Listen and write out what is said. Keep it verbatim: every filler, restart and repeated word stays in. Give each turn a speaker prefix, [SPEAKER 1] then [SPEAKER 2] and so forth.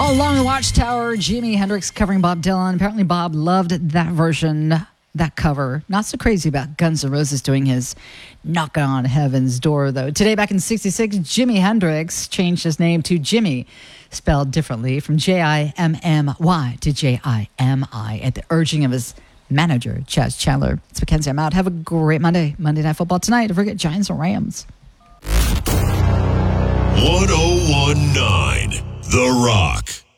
[SPEAKER 1] All along the Watchtower, Jimi Hendrix covering Bob Dylan. Apparently Bob loved that version, that cover. Not so crazy about Guns N' Roses doing his Knockin' on Heaven's Door, though. Today, back in sixty-six, Jimi Hendrix changed his name to Jimmy, spelled differently from J I M M Y to J I M I at the urging of his manager, Chaz Chandler. It's Mackenzie. I'm out. Have a great Monday. Monday Night Football tonight. Don't forget Giants and Rams.
[SPEAKER 2] one oh one point nine The Rock.